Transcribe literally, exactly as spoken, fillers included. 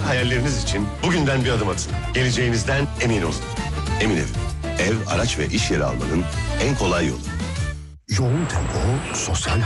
hayalleriniz için bugünden bir adım atın. Geleceğinizden emin olun. Emin Ev. Ev, araç ve iş yeri almanın en kolay yolu. Yoğun tempo, sosyal